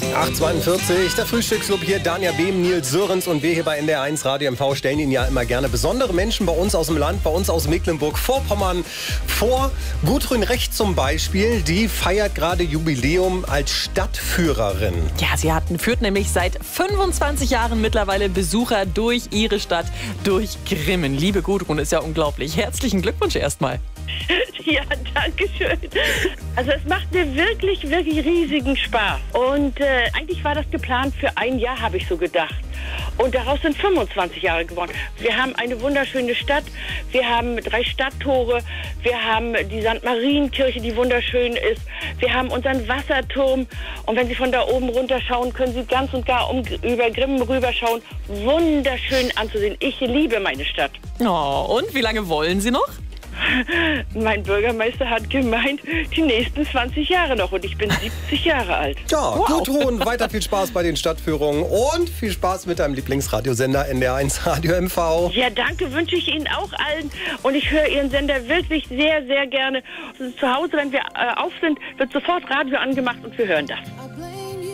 8:42, der Frühstücksclub hier, Danja Behm, Nils Sörens und wir hier bei NDR1 Radio MV stellen Ihnen ja immer gerne besondere Menschen bei uns aus dem Land, bei uns aus Mecklenburg-Vorpommern vor. Gudrun Recht zum Beispiel, die feiert gerade Jubiläum als Stadtführerin. Ja, sie führt nämlich seit 25 Jahren mittlerweile Besucher durch ihre Stadt, durch Grimmen. Liebe Gudrun, ist ja unglaublich. Herzlichen Glückwunsch erstmal. Ja, danke schön. Also es macht mir wirklich, wirklich riesigen Spaß. Und eigentlich war das geplant für ein Jahr, habe ich so gedacht. Und daraus sind 25 Jahre geworden. Wir haben eine wunderschöne Stadt. Wir haben 3 Stadttore. Wir haben die St. Marienkirche, die wunderschön ist. Wir haben unseren Wasserturm. Und wenn Sie von da oben runterschauen, können Sie ganz und gar über Grimmen rüberschauen. Wunderschön anzusehen. Ich liebe meine Stadt. Oh, und wie lange wollen Sie noch? Mein Bürgermeister hat gemeint, die nächsten 20 Jahre noch und ich bin 70 Jahre alt. Ja, wow. Gudrun, weiter viel Spaß bei den Stadtführungen und viel Spaß mit deinem Lieblingsradiosender NDR1 Radio MV. Ja, danke, wünsche ich Ihnen auch allen und ich höre Ihren Sender wirklich sehr, sehr gerne. Zu Hause, wenn wir auf sind, wird sofort Radio angemacht und wir hören das.